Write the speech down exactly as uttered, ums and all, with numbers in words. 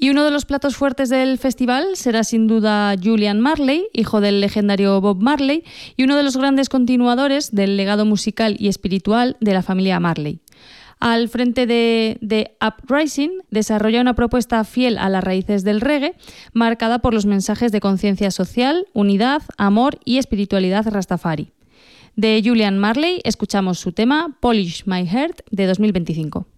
Y uno de los platos fuertes del festival será sin duda Julian Marley, hijo del legendario Bob Marley, y uno de los grandes continuadores del legado musical y espiritual de la familia Marley. Al frente de, de Uprising, desarrolla una propuesta fiel a las raíces del reggae, marcada por los mensajes de conciencia social, unidad, amor y espiritualidad rastafari. De Julian Marley escuchamos su tema Polish My Heart de dos mil veinticinco.